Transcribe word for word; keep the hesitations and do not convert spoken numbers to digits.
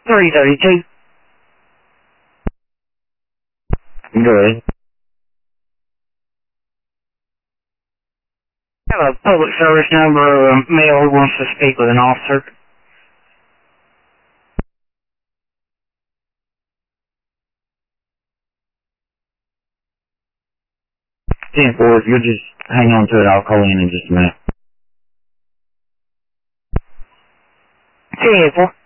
three thirty-two. Good. I have a public service number of a male who wants to speak with an officer. ten four, if you'll just hang on to it, I'll call in in just a minute. ten four.